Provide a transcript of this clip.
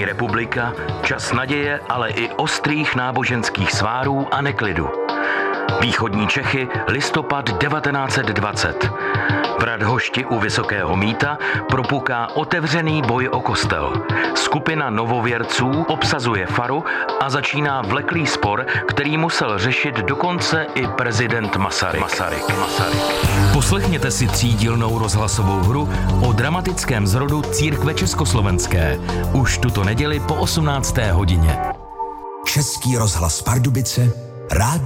republika, čas naděje, ale i ostrých náboženských svárů a neklidu. Východní Čechy, listopad 1920. V Radhošti u Vysokého Mýta propuká otevřený boj o kostel. Skupina novověrců obsazuje faru a začíná vleklý spor, který musel řešit dokonce i prezident Masaryk. Poslechněte si třídílnou rozhlasovou hru o dramatickém zrodu církve československé. Už tuto neděli po 18. hodině. Český rozhlas Pardubice, Rádio